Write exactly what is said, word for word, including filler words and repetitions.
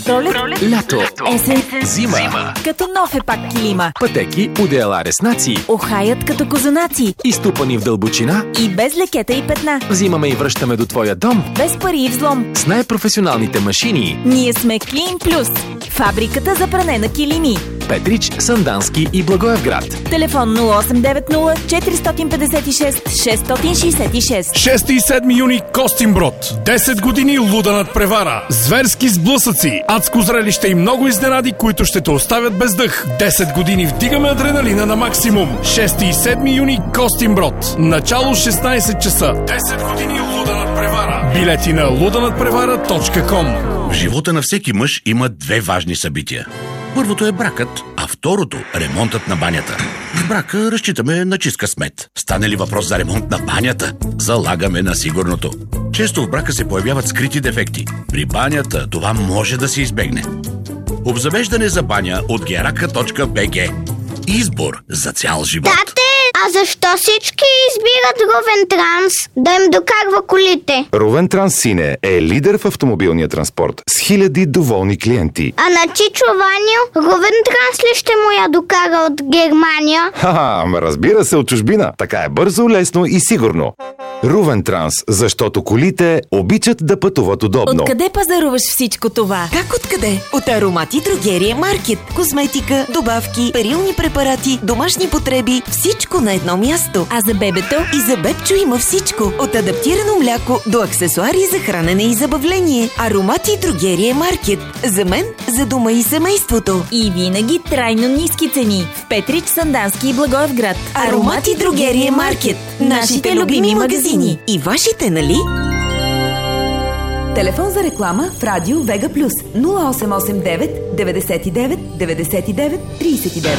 Пролет, лято, есен, зима. като нов е пак килима. Пътеки, одеяла, реснаци, Охаят като козунаци. изтупани в дълбочина. И без лекета и петна. Взимаме и връщаме до твоя дом Без пари и взлом. с най-професионалните машини. Ние сме Клин Плюс. Фабриката за пране на килими. Петрич, Сандански и Благоевград. Телефон нула осем девет нула четири пет шест шест шест шест. шести и седми юни Костинброд. десет години луда надпревара. Зверски сблъсъци, адско зрелище и много изненади, които ще те оставят без дъх. десет години вдигаме адреналина на максимум. шести и седми юни Костинброд. Начало шестнайсет часа. десет години луда надпревара. Билети на луда надпревара точка ком. В живота на всеки мъж има две важни събития. Първото е бракът, а второто – ремонтът на банята. В брака разчитаме на чист късмет. Стане ли въпрос за ремонт на банята, залагаме на сигурното. Често в брака се появяват скрити дефекти. При банята това може да се избегне. Обзавеждане за баня от герака точка би джи. Избор за цял живот. Тате, а защо всички избират Рувен Транс да им докарва колите? Рувен Транс Сине е лидер в автомобилния транспорт с хиляди доволни клиенти. А на Чичо Ваню Рувен Транс ли ще му я докара от Германия? Ха-ха, ама разбира се, от чужбина. Така е бързо, лесно и сигурно. Рувен Транс, защото колите обичат да пътуват удобно. Откъде пазаруваш всичко това? Как откъде? От Аромати Дрогерия Маркет. Козметика, добавки, перилни препарати, домашни потреби, всичко на едно място. А за бебето? И за бебчо има всичко. От адаптирано мляко до аксесуари за хранене и забавление. Аромати Дрогерия Маркет. За мен, за дома и семейството. И винаги трайно ниски цени. В Петрич, Сандански и Благоевград. Аромати Дрогерия Маркет. Нашите любими магазини. И вашите, нали? Телефон за реклама в радио Вега Плюс нула осем осем девет деветдесет и девет деветдесет и девет трийсет и девет.